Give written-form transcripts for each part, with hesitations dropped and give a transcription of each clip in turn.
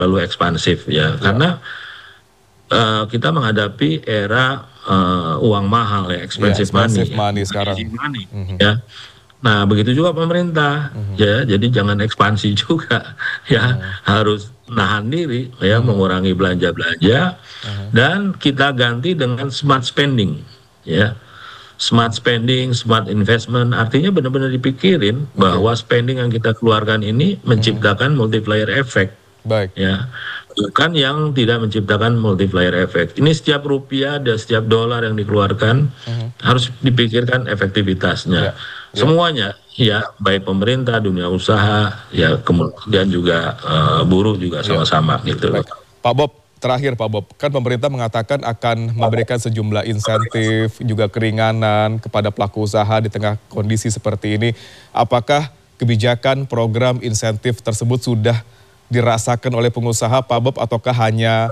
terlalu ekspansif ya, karena kita menghadapi era uang mahal ya, expensive money sekarang. Ya. Nah, begitu juga pemerintah ya, jadi jangan ekspansi juga ya, harus nahan diri ya, mengurangi belanja-belanja dan kita ganti dengan smart spending ya. Smart spending, smart investment, artinya benar-benar dipikirin bahwa spending yang kita keluarkan ini menciptakan multiplier effect. Baik. Ya, bukan yang tidak menciptakan multiplier effect. Ini setiap rupiah dan setiap dolar yang dikeluarkan harus dipikirkan efektivitasnya. Semuanya, ya, baik pemerintah, dunia usaha, ya, kemudian juga buruh juga sama-sama gitu. Pak Bob, terakhir Pak Bob, kan pemerintah mengatakan akan memberikan sejumlah insentif, juga keringanan kepada pelaku usaha di tengah kondisi seperti ini. Apakah kebijakan program insentif tersebut sudah dirasakan oleh pengusaha Pak Bob, ataukah hanya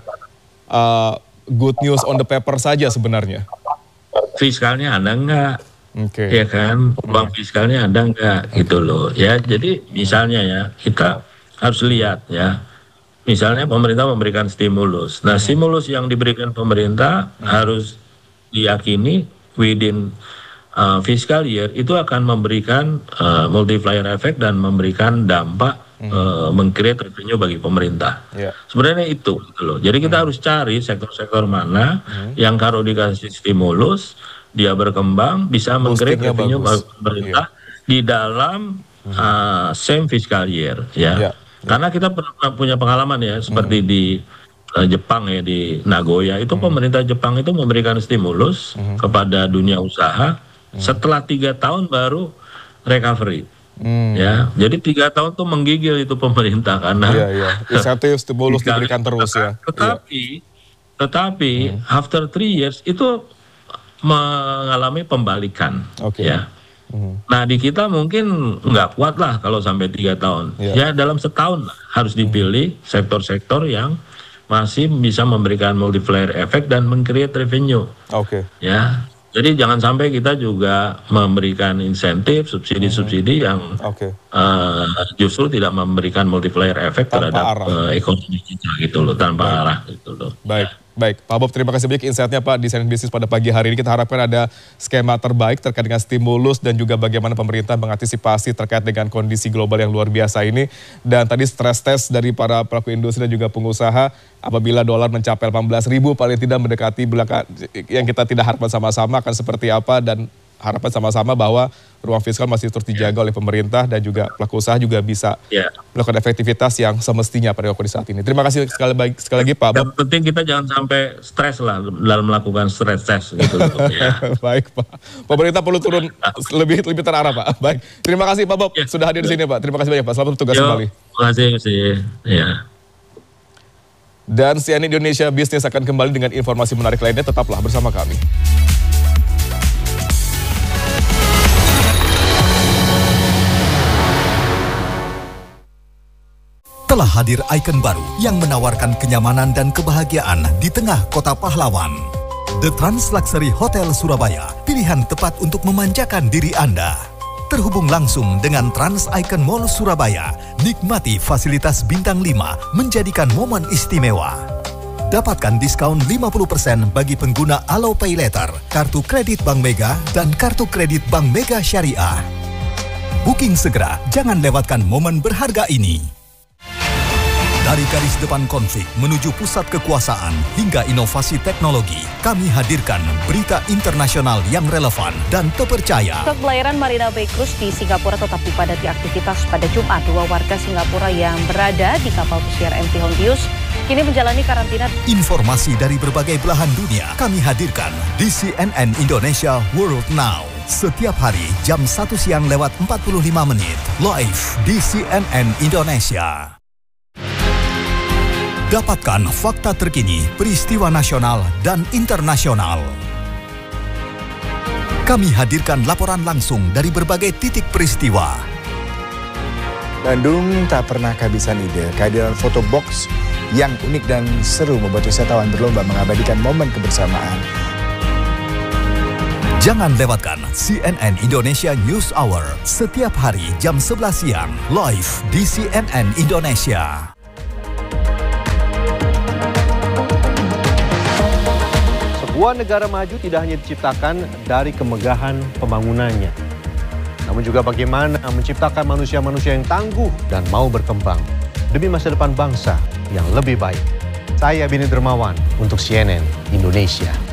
good news on the paper saja sebenarnya? Fiskalnya ada enggak? Ya kan, uang fiskalnya ada enggak gitu loh ya. Jadi misalnya ya, kita harus lihat ya, misalnya pemerintah memberikan stimulus. Nah, stimulus yang diberikan pemerintah harus diyakini within fiscal year itu akan memberikan multiplier effect dan memberikan dampak meng-create revenue bagi pemerintah. Sebenarnya itu gitu loh. Jadi kita harus cari sektor-sektor mana yang kalau dikasih stimulus dia berkembang bisa meng-create revenue bagi pemerintah di dalam same fiscal year ya. Karena kita pernah punya pengalaman ya, seperti di Jepang ya, di Nagoya itu pemerintah Jepang itu memberikan stimulus kepada dunia usaha setelah 3 tahun baru recovery. Ya, jadi 3 tahun tuh menggigil itu pemerintah karena insentif stimulus diberikan terus ya. Tetapi after 3 years itu mengalami pembalikan. Ya. Nah, di kita mungkin nggak kuat lah kalau sampai 3 tahun. Ya, dalam setahun lah harus dipilih sektor-sektor yang masih bisa memberikan multiplier effect dan meng-create revenue. Ya. Jadi jangan sampai kita juga memberikan insentif, subsidi-subsidi yang justru tidak memberikan multiplier effect terhadap ekonomi kita gitu loh, tanpa arah gitu loh. Baik, Pak Bob, terima kasih banyak insight-nya Pak di CNN Business pada pagi hari ini. Kita harapkan ada skema terbaik terkait dengan stimulus dan juga bagaimana pemerintah mengantisipasi terkait dengan kondisi global yang luar biasa ini. Dan tadi stress test dari para pelaku industri dan juga pengusaha, apabila dolar mencapai 18.000 paling tidak mendekati belakang yang kita tidak harapkan sama-sama akan seperti apa, dan harapan sama-sama bahwa ruang fiskal masih terus dijaga oleh pemerintah dan juga pelaku usaha juga bisa melakukan efektivitas yang semestinya pada kondisi saat ini. Terima kasih sekali lagi Pak Bob. Yang penting kita jangan sampai stres lah dalam melakukan stress test gitu. Baik Pak. Pemerintah perlu turun lebih terarah Pak. Baik. Terima kasih Pak Bob sudah hadir di sini Pak. Terima kasih banyak Pak. Selamat bertugas kembali. Terima kasih. Ya. Dan CNN Indonesia Business akan kembali dengan informasi menarik lainnya. Tetaplah bersama kami. Telah hadir ikon baru yang menawarkan kenyamanan dan kebahagiaan di tengah kota pahlawan. The Trans Luxury Hotel Surabaya, pilihan tepat untuk memanjakan diri Anda. Terhubung langsung dengan Trans Icon Mall Surabaya, nikmati fasilitas bintang 5 menjadikan momen istimewa. Dapatkan diskon 50% bagi pengguna Alo Pay Later, kartu kredit Bank Mega, dan kartu kredit Bank Mega Syariah. Booking segera, jangan lewatkan momen berharga ini. Dari garis depan konflik menuju pusat kekuasaan hingga inovasi teknologi, kami hadirkan berita internasional yang relevan dan terpercaya. Pelayaran Marina Bay Cruise di Singapura tetap dipadati aktivitas pada Jumat. 2 warga Singapura yang berada di kapal pesiar MT Hontius kini menjalani karantina. Informasi dari berbagai belahan dunia kami hadirkan di CNN Indonesia World Now. Setiap hari jam 1 siang lewat 45 menit, live di CNN Indonesia. Dapatkan fakta terkini, peristiwa nasional dan internasional. Kami hadirkan laporan langsung dari berbagai titik peristiwa. Bandung tak pernah kehabisan ide. Kehadiran foto box yang unik dan seru membuat wisatawan berlomba mengabadikan momen kebersamaan. Jangan lewatkan CNN Indonesia News Hour setiap hari jam 11 siang, live di CNN Indonesia. Sebuah negara maju tidak hanya diciptakan dari kemegahan pembangunannya, namun juga bagaimana menciptakan manusia-manusia yang tangguh dan mau berkembang demi masa depan bangsa yang lebih baik. Saya Bini Dermawan untuk CNN Indonesia.